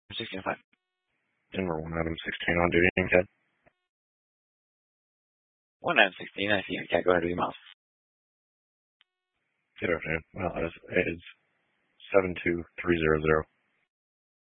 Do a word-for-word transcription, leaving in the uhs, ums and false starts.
sixteen oh five. Denver one, Adam sixteen on duty, and Ted. one Adam sixteen, I see you, Cat. Go ahead with your miles. Good afternoon. Well, it is, it is seven two three zero zero.